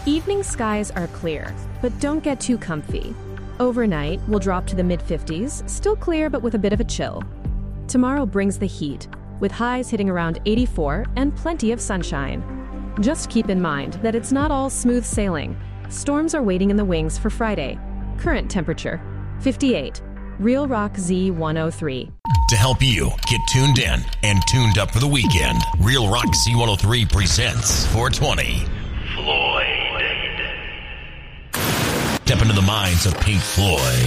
Evening skies are clear, but don't get too comfy. Overnight, we'll drop to the mid-50s, still clear but with a bit of a chill. Tomorrow brings the heat, with highs hitting around 84 and plenty of sunshine. Just keep in mind that it's not all smooth sailing. Storms are waiting in the wings for Friday. Current temperature, 58. Real Rock Z103. To help you get tuned in and tuned up for the weekend, Real Rock Z103 presents 420. Floyd. Step into the minds of Pink Floyd.